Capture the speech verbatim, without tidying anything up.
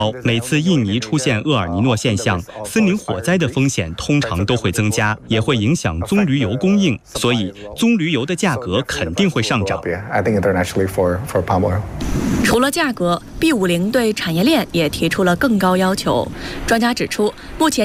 每次印尼出现厄尔尼诺现象，森林火灾的风险通常都会增加，也会影响棕榈油供应，所以棕榈油的价格肯定会上涨。 除了价格 ，B 五零对产业链也提出了更高要求。专家指出，目前